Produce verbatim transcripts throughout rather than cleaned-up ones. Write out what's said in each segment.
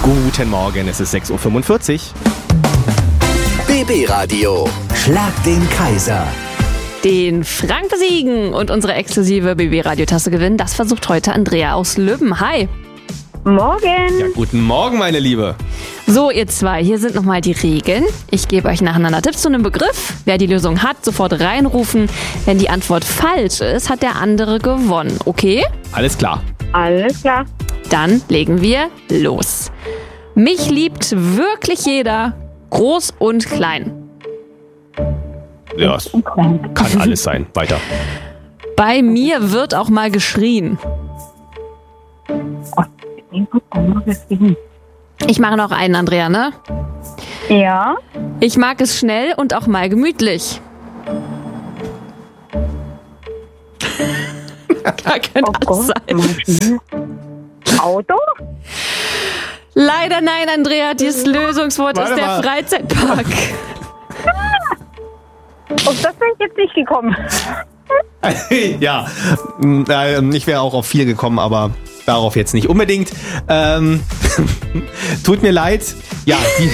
Guten Morgen, es ist sechs Uhr fünfundvierzig. B B-Radio, Schlag den Kaiser. Den Frank besiegen und unsere exklusive B B-Radio-Tasse gewinnen, das versucht heute Andrea aus Löben. Hi. Morgen. Ja, guten Morgen, meine Liebe. So, ihr zwei, hier sind nochmal die Regeln. Ich gebe euch nacheinander Tipps zu einem Begriff. Wer die Lösung hat, sofort reinrufen. Wenn die Antwort falsch ist, hat der andere gewonnen. Okay? Alles klar. Alles klar. Dann legen wir los. Mich liebt wirklich jeder, groß und klein. Ja, es kann alles sein. Weiter. Bei mir wird auch mal geschrien. Ich mache noch einen, Andrea, ne? Ja. Ich mag es schnell und auch mal gemütlich. Da könnte Oh alles Gott. sein. Auto? Leider nein, Andrea. Dieses Lösungswort Warte ist der mal. Freizeitpark. Auf das bin ich jetzt nicht gekommen. Ja, äh, ich wäre auch auf vier gekommen, aber darauf jetzt nicht unbedingt. Ähm, tut mir leid. Ja, die,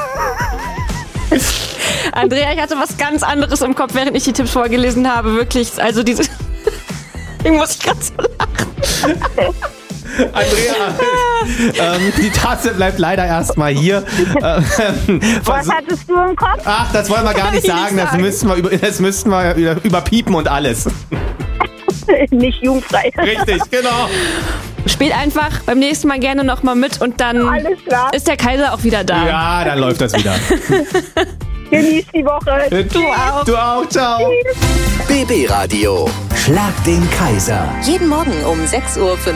Andrea, ich hatte was ganz anderes im Kopf, während ich die Tipps vorgelesen habe. Wirklich, also diese... Ich muss gerade so lachen. Andrea, ähm, die Tasse bleibt leider erstmal hier. Ähm, Was versuch- hattest du im Kopf? Ach, das wollen wir gar Kann nicht ich nicht sagen. Das sagen. müssten wir, über, das müssten wir über, überpiepen und alles. Nicht jugendfrei. Richtig, genau. Spielt einfach beim nächsten Mal gerne nochmal mit und dann Alles klar. ist der Kaiser auch wieder da. Ja, dann läuft das wieder. Genieß die Woche. Du auch. Du auch, ciao. B B-Radio, Schlag den Kaiser. Jeden Morgen um sechs Uhr fünfundfünfzig.